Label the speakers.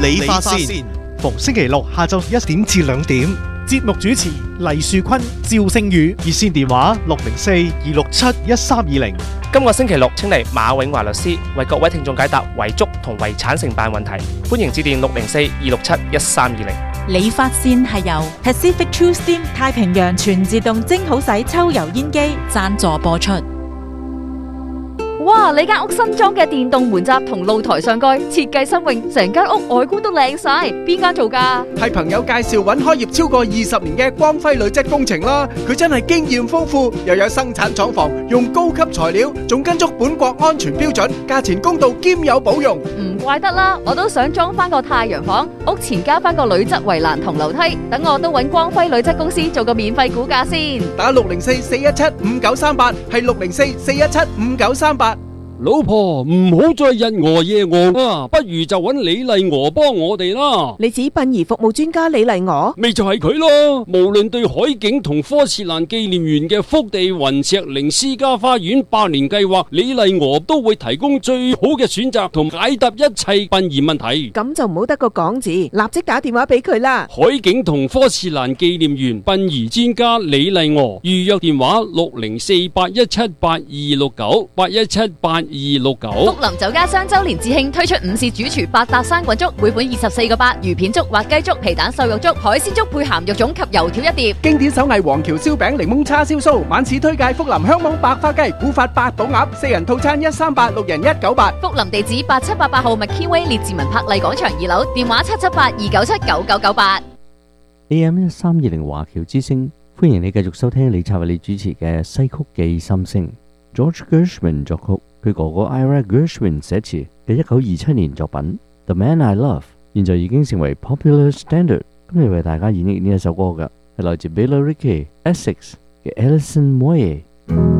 Speaker 1: 理髮線，
Speaker 2: 逢星期六下晝1點至2點。
Speaker 3: 節目主持黎樹坤、趙星宇，
Speaker 2: 熱線電話604-267-1320。
Speaker 4: 今個星期六請嚟馬永華律師為各位聽眾解答遺囑同遺產承辦問題，歡迎致電604-267-1320。
Speaker 5: 理髮線係由 Pacific True Steam 太平洋全自動蒸好洗抽油煙機贊助播出。
Speaker 6: 哇！你間屋新裝嘅電動門閘同露台上蓋設計新穎，成間屋外觀都靚晒。邊間做㗎？
Speaker 7: 係朋友介紹揾開業超過20年嘅光輝女質工程啦。佢真係經驗豐富，又有生產廠房，用高級材料，仲跟足本國安全標準，價錢公道兼有保用。
Speaker 6: 唔怪得啦，我都想裝翻個太陽房，屋前加翻個鋁質圍欄同樓梯，等我都揾光輝女質公司做個免費估價先。
Speaker 7: 打604-417-5938，係604-417-5938。
Speaker 8: 老婆唔好再日餓夜餓啊，不如就揾李麗娥幫我哋啦。
Speaker 9: 你指殯儀服務專家李麗娥？
Speaker 8: 咪就係佢咯。無論對海景同科切蘭紀念園嘅福地雲石靈私家花園100年計劃，李麗娥都會提供最好嘅選擇同解答一切殯儀問題。
Speaker 9: 咁就唔好得個講字，立即打電話俾佢啦。
Speaker 8: 海景同科切蘭紀念園殯儀專家李麗娥，預約電話604-817-8269 817-8269。
Speaker 6: 福林酒家雙周年致慶推出午市主廚8搭生滾粥，每款24個8，魚片粥、滑雞粥、皮蛋瘦肉粥、海鮮粥配鹹肉粽及油條一碟。
Speaker 7: 經典手藝黃橋燒餅、檸檬叉燒酥，晚市推介福林香網白花雞、古法八寶鴨，4人套餐138，6人198。
Speaker 6: 福林地址8788號麥堅威列治文柏麗廣場2樓，電話778-297-9998。
Speaker 10: AM1320華僑之聲，歡迎你繼續收聽李策為你主持嘅西曲記心聲。George Gershwin 作曲，佢哥哥 Ira Gershwin 寫詞嘅1927年作品《The Man I Love》，現在已經成為 popular standard。今日為大家演繹呢一首歌嘅係來自 Billericay Essex 嘅 Alison Moyet。